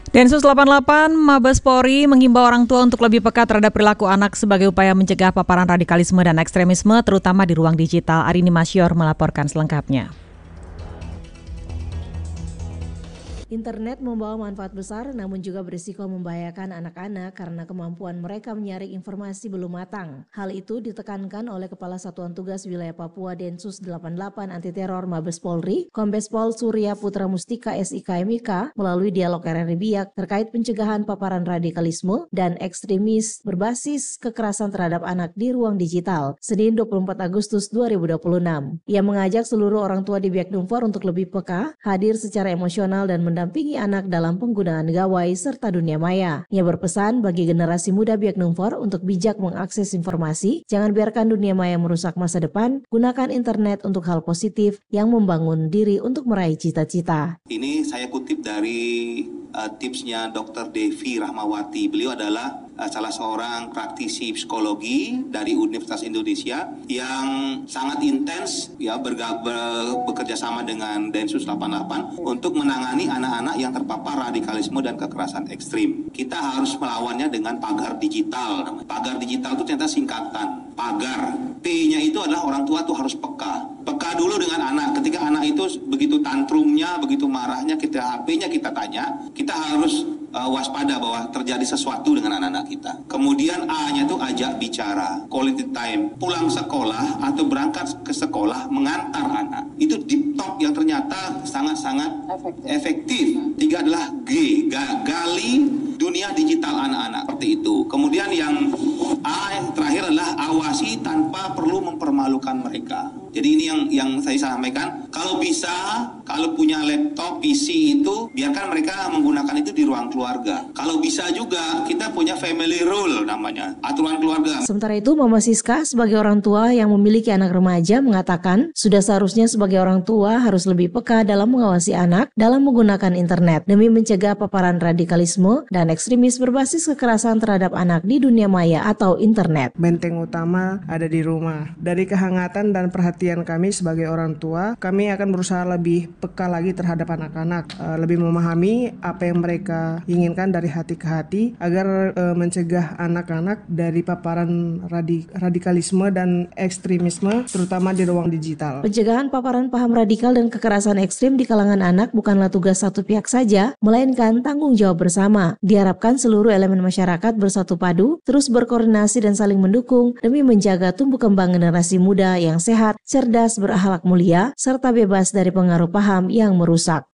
Densus 88 Mabes Polri menghimbau orang tua untuk lebih peka terhadap perilaku anak sebagai upaya mencegah paparan radikalisme dan ekstremisme terutama di ruang digital. Arini Masyur melaporkan selengkapnya. Internet membawa manfaat besar namun juga berisiko membahayakan anak-anak karena kemampuan mereka menyaring informasi belum matang. Hal itu ditekankan oleh Kepala Satuan Tugas Wilayah Papua Densus 88 Anti Teror Mabes Polri, Kombes Pol Surya Putra Mustika SIK MIK melalui dialog RRI Biak terkait pencegahan paparan radikalisme dan ekstremis berbasis kekerasan terhadap anak di ruang digital, Senin 24 Agustus 2026. Ia mengajak seluruh orang tua di Biak Numfor untuk lebih peka, hadir secara emosional dan mendampingi anak dalam penggunaan gawai serta dunia maya. Ia berpesan bagi generasi muda Biak Numfor untuk bijak mengakses informasi, jangan biarkan dunia maya merusak masa depan, gunakan internet untuk hal positif yang membangun diri untuk meraih cita-cita. Ini saya kutip dari tipsnya Dr. Devi Rahmawati. Beliau adalah salah seorang praktisi psikologi dari Universitas Indonesia yang sangat intens ya bekerja sama dengan Densus 88 untuk menangani anak-anak yang terpapar radikalisme dan kekerasan ekstrim. Kita harus melawannya dengan pagar digital. Pagar digital itu ternyata singkatan. Pagar. P-nya itu adalah orang tua tuh harus peka. Peka dulu dengan anak. Ketika anak itu begitu tantrumnya, begitu marahnya, kita HP-nya kita tanya, kita harus waspada bahwa terjadi sesuatu dengan anak-anak kita. Kemudian A-nya itu ajak bicara, quality time, pulang sekolah atau berangkat ke sekolah mengantar anak. Itu deep talk yang ternyata sangat-sangat efektif. Tiga adalah G, gali dunia digital anak-anak seperti itu. Kemudian yang A yang terakhir adalah awasi tanpa perlu mempermalukan mereka. Jadi ini yang saya sampaikan, kalau bisa, kalau punya laptop, PC itu, biarkan mereka menggunakan itu di ruang keluarga. Kalau bisa juga, kita punya family rule namanya, aturan keluarga. Sementara itu, Mama Siska sebagai orang tua yang memiliki anak remaja mengatakan, sudah seharusnya sebagai orang tua harus lebih peka dalam mengawasi anak dalam menggunakan internet, demi mencegah paparan radikalisme dan ekstremis berbasis kekerasan terhadap anak di dunia maya atau internet. Benteng utama ada di rumah. Dari kehangatan dan perhatian kami sebagai orang tua, kami akan berusaha lebih peka lagi terhadap anak-anak, lebih memahami apa yang mereka inginkan dari hati ke hati agar mencegah anak-anak dari paparan radikalisme dan ekstremisme terutama di ruang digital. Pencegahan paparan paham radikal dan kekerasan ekstrim di kalangan anak bukanlah tugas satu pihak saja, melainkan tanggung jawab bersama. Diharapkan seluruh elemen masyarakat bersatu padu, terus berkoordinasi dan saling mendukung demi menjaga tumbuh kembang generasi muda yang sehat, cerdas, berakhlak mulia, serta bebas dari pengaruh paham yang merusak.